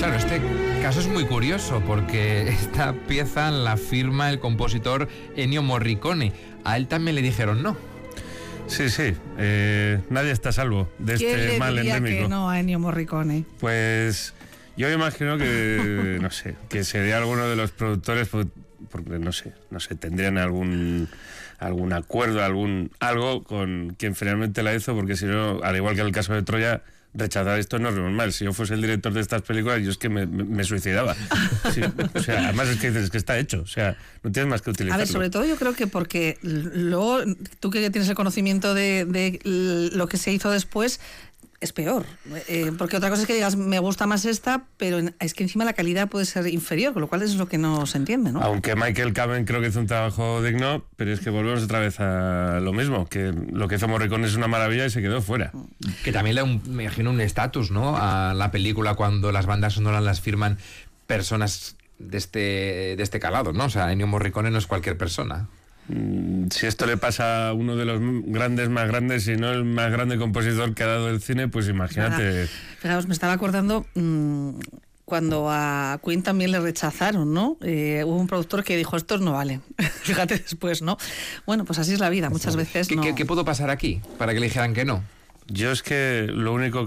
Claro, este caso es muy curioso porque esta pieza la firma el compositor Ennio Morricone. A él también le dijeron no. Sí, nadie está a salvo de este mal endémico. ¿Quién le diría que no a Ennio Morricone? Pues yo imagino que, no sé, que sería alguno de los productores, porque no sé, tendrían algún acuerdo, algo con quien finalmente la hizo, porque si no, al igual que en el caso de Troya, rechazar esto no es normal. Si yo fuese el director de estas películas, yo es que me suicidaba. Sí, o sea, además es que dices que está hecho, o sea, no tienes más que utilizarlo. A ver, sobre todo yo creo que porque luego, tú que tienes el conocimiento de lo que se hizo después, es peor, porque otra cosa es que digas me gusta más esta, pero es que encima la calidad puede ser inferior, con lo cual es lo que no se entiende, ¿no? Aunque Michael Caven creo que hizo un trabajo digno, pero es que volvemos otra vez a lo mismo, que lo que hizo Morricone es una maravilla y se quedó fuera. Que también me imagino un estatus, ¿no?, a la película cuando las bandas sonoras las firman personas de este calado, ¿no? O sea, Ennio Morricone no es cualquier persona. Si esto le pasa a uno de los grandes más grandes, si no el más grande compositor que ha dado el cine, pues imagínate. Fijaos, me estaba acordando cuando a Queen también le rechazaron, ¿no? Hubo un productor que dijo, estos no valen. Fíjate después, ¿no? Bueno, pues así es la vida, muchas veces no. ¿Qué pudo pasar aquí para que le dijeran que no? Yo es que lo único